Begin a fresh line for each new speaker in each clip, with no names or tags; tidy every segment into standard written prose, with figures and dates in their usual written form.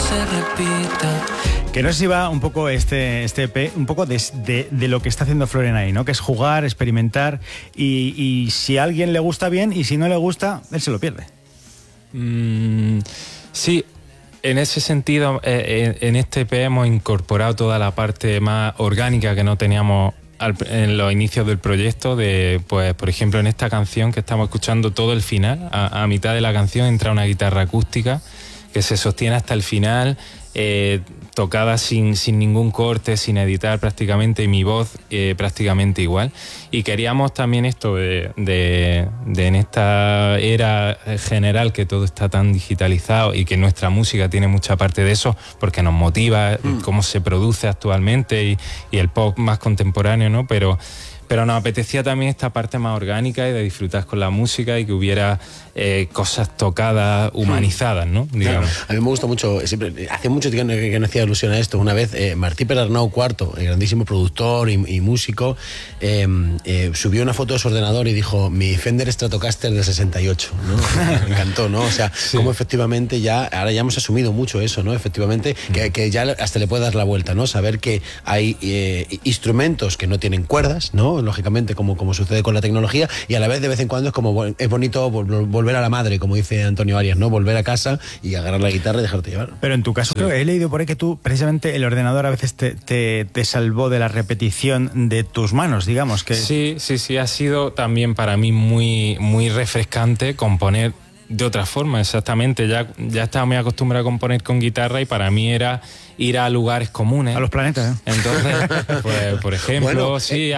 se repita.
Que no sé si va un poco este EP, un poco de lo que está haciendo Florenay, ¿no? Que es jugar, experimentar y si a alguien le gusta bien y si no le gusta, él se lo pierde.
Sí, en ese sentido, en este EP hemos incorporado toda la parte más orgánica que no teníamos en los inicios del proyecto, pues por ejemplo en esta canción que estamos escuchando todo el final, a mitad de la canción entra una guitarra acústica que se sostiene hasta el final, tocada sin ningún corte, sin editar prácticamente, y mi voz prácticamente igual. Y queríamos también esto de en esta era general que todo está tan digitalizado y que nuestra música tiene mucha parte de eso, porque nos motiva cómo se produce actualmente y el pop más contemporáneo, ¿no? Pero nos apetecía también esta parte más orgánica y de disfrutar con la música y que hubiera cosas tocadas, humanizadas, ¿no? Digamos.
Claro. A mí me gusta mucho, siempre, hace mucho tiempo que no hacía alusión a esto. Una vez Martí Perarnau IV, el grandísimo productor y músico, subió una foto de su ordenador y dijo: mi Fender Stratocaster del 68, ¿no? Me encantó, ¿no? O sea, sí. Como efectivamente ahora ya hemos asumido mucho eso, ¿no? Efectivamente, que ya hasta le puede dar la vuelta, ¿no? Saber que hay instrumentos que no tienen cuerdas, ¿no? Lógicamente, como sucede con la tecnología, y a la vez de vez en cuando es bonito volver a la madre, como dice Antonio Arias, ¿no? Volver a casa y agarrar la guitarra y dejarte llevar.
Pero en tu caso, sí. He leído por ahí que tú, precisamente, el ordenador a veces te salvó de la repetición de tus manos, digamos. Que...
Sí, ha sido también para mí muy refrescante componer de otra forma, exactamente. Ya estaba muy acostumbrado a componer con guitarra y para mí era ir a lugares comunes.
A los planetas, ¿eh?
Entonces, pues, por ejemplo, bueno, sí,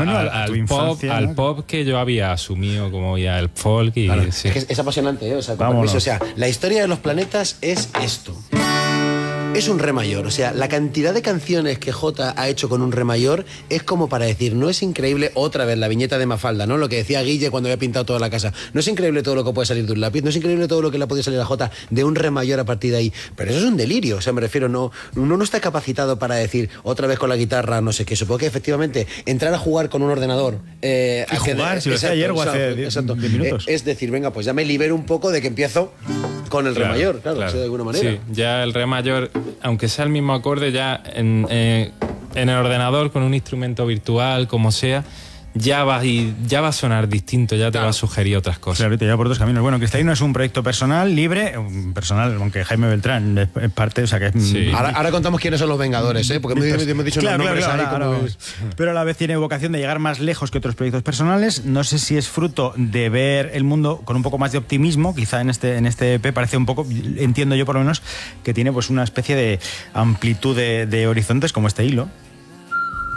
al pop que yo había asumido como ya el folk. Y,
claro.
Sí.
Es apasionante, ¿eh? O sea, o sea, la historia de los planetas es esto. Es un re mayor, o sea, la cantidad de canciones que Jota ha hecho con un re mayor es como para decir, no es increíble, otra vez la viñeta de Mafalda, ¿no? Lo que decía Guille cuando había pintado toda la casa. No es increíble todo lo que puede salir de un lápiz, no es increíble todo lo que le ha podido salir a Jota de un re mayor a partir de ahí. Pero eso es un delirio, o sea, me refiero, uno no está capacitado para decir, otra vez con la guitarra, no sé qué. Supongo que efectivamente entrar a jugar con un ordenador...
si lo hacía ayer o hace 10 minutos.
Es decir, venga, pues ya me libero un poco de que empiezo con el re mayor, claro. O sea, de alguna manera.
Sí, ya el re mayor, aunque sea el mismo acorde, ya en el ordenador con un instrumento virtual, como sea, ya va a sonar distinto, ya te va a sugerir otras cosas.
Claro, te lleva por otros caminos. Bueno, Cristalino es un proyecto personal, libre, personal, aunque Jaime Beltrán es parte, o sea que es...
Sí. Ahora contamos quiénes son los Vengadores, ¿eh? Porque hemos dicho los nombres ahí como...
Pero a la vez tiene vocación de llegar más lejos que otros proyectos personales. No sé si es fruto de ver el mundo con un poco más de optimismo, quizá en este EP parece un poco, entiendo yo por lo menos, que tiene pues una especie de amplitud de horizontes como este hilo.